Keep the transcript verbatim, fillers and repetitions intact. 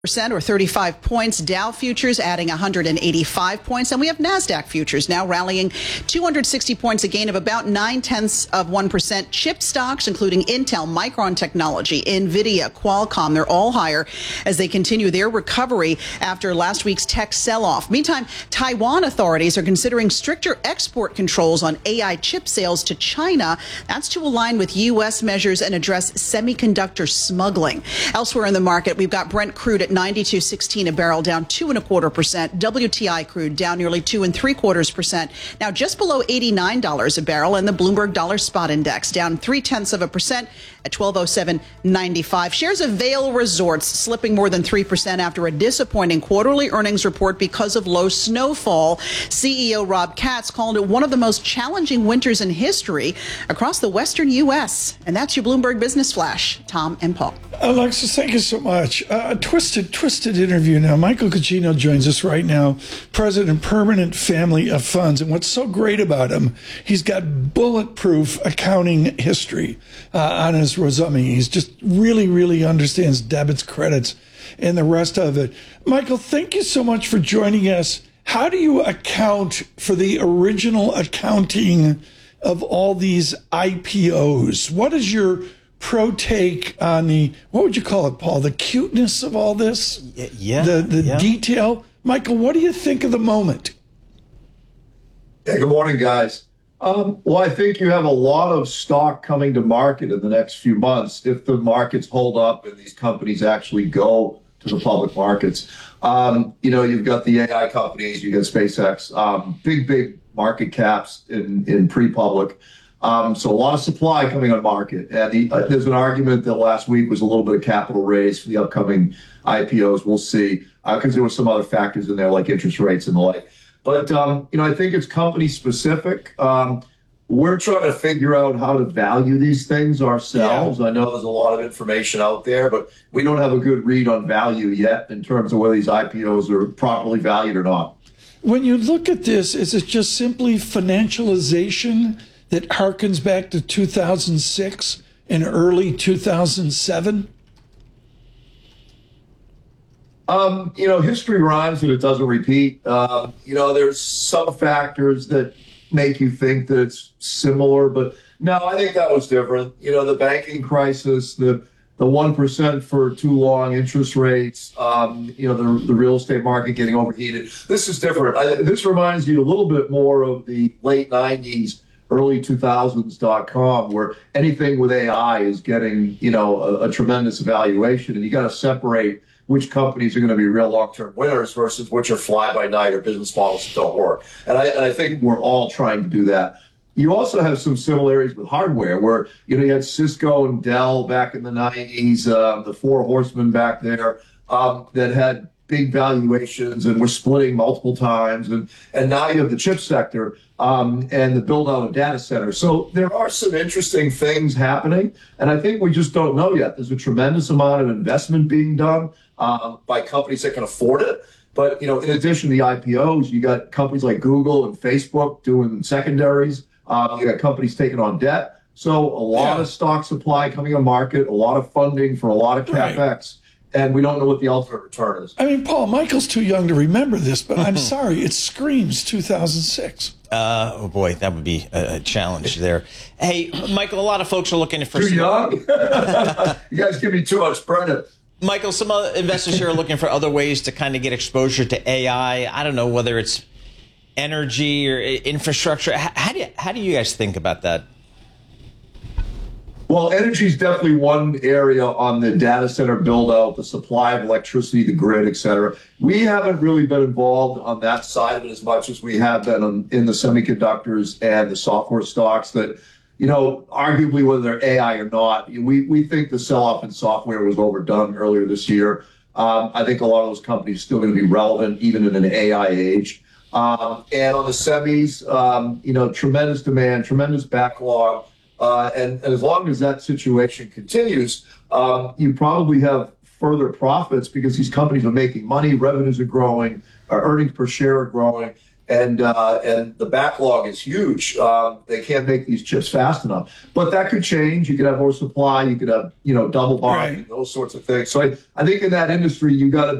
percent or thirty-five points. Dow futures adding one hundred eighty-five points. And we have NASDAQ futures now rallying two hundred sixty points, a gain of about nine tenths of one percent. Chip stocks, including Intel, Micron Technology, Nvidia, Qualcomm, they're all higher as they continue their recovery after last week's tech sell-off. Meantime, Taiwan authorities are considering stricter export controls on A I chip sales to China. That's to align with U S measures and address semiconductor smuggling. Elsewhere in the market, we've got Brent crude at ninety-two sixteen a barrel, down two and a quarter percent. W T I crude down nearly two and three quarters percent. Now just below eighty-nine dollars a barrel, and the Bloomberg Dollar Spot Index down three tenths of a percent at twelve oh seven ninety-five. Shares of Vail Resorts slipping more than three percent after a disappointing quarterly earnings report because of low snowfall. C E O Rob Katz called it one of the most challenging winters in history across the western U S. And that's your Bloomberg Business Flash. Tom and Paul. Alexis, thank you so much. Uh, a twisted, twisted interview now. Michael Cucino joins us right now, president, Permanent Family of Funds. And what's so great about him, he's got bulletproof accounting history uh, on his resume. He's just really, really understands debits, credits, and the rest of it. Michael, thank you so much for joining us. How do you account for the original accounting of all these I P Os? What is your pro take on the, what would you call it, Paul, the cuteness of all this? Yeah. The, the yeah. detail? Michael, what do you think of the moment? Hey, good morning, guys. Um, well, I think you have a lot of stock coming to market in the next few months if the markets hold up and these companies actually go to the public markets. Um, you know, you've got the A I companies, you got SpaceX, um, big, big market caps in, in pre-public. Um, so a lot of supply coming on market. And the, uh, there's an argument that last week was a little bit of capital raise for the upcoming I P Os. We'll see, because uh, there were some other factors in there like interest rates and the like. But, um, you know, I think it's company specific. Um, we're trying to figure out how to value these things ourselves. Yeah. I know there's a lot of information out there, but we don't have a good read on value yet in terms of whether these I P Os are properly valued or not. When you look at this, is it just simply financialization that harkens back to two thousand six and early two thousand seven? Um, you know, history rhymes and it doesn't repeat. Uh, you know, there's some factors that make you think that it's similar, but no, I think that was different. You know, the banking crisis, the the one percent for too long interest rates, um, you know, the, the real estate market getting overheated. This is different. I, this reminds you a little bit more of the late nineties, early two thousands dot com, where anything with A I is getting, you know, a, a tremendous valuation, and you got to separate which companies are going to be real long-term winners versus which are fly-by-night or business models that don't work. And I, and I think we're all trying to do that. You also have some similarities with hardware where, you know, you had Cisco and Dell back in the nineties, uh, the four horsemen back there um, that had big valuations and were splitting multiple times. And, and now you have the chip sector um, and the build out of data centers. So there are some interesting things happening. And I think we just don't know yet. There's a tremendous amount of investment being done uh, by companies that can afford it. But, you know, in addition to the I P Os, you got companies like Google and Facebook doing secondaries. Uh, you got companies taking on debt. So a lot yeah. of stock supply coming on market, a lot of funding for a lot of CapEx. Right. And we don't know what the ultimate return is. I mean, Paul, Michael's too young to remember this, but I'm sorry, it screams two thousand six. Uh, oh, boy, that would be a, a challenge there. Hey, Michael, a lot of folks are looking for... Too some... young? You guys give me too much credit. Michael, some other investors here are looking for other ways to kind of get exposure to A I. I don't know whether it's energy or infrastructure. How, how do you, how do you guys think about that? Well, energy is definitely one area on the data center build out, the supply of electricity, the grid, et cetera. We haven't really been involved on that side of it as much as we have been on, in the semiconductors and the software stocks that, you know, arguably whether they're A I or not, we, we think the sell-off in software was overdone earlier this year. Um, I think a lot of those companies are still going to be relevant even in an A I age. Um, and on the semis, um, you know, tremendous demand, tremendous backlog. Uh, and, and as long as that situation continues, um, you probably have further profits because these companies are making money, revenues are growing, our earnings per share are growing, and uh, and the backlog is huge. Um, they can't make these chips fast enough. But that could change. You could have more supply. You could have, you know, double bonding, Right. those sorts of things. So I, I think in that industry, you got to